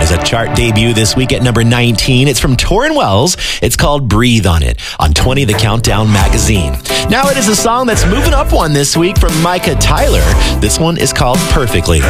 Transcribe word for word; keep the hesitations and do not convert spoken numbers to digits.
has a chart debut this week at number nineteen. It's from Torrin Wells. It's called Breathe on It on twenty The Countdown magazine. Now it is a song that's moving up one this week from Micah Tyler. This one is called Perfectly.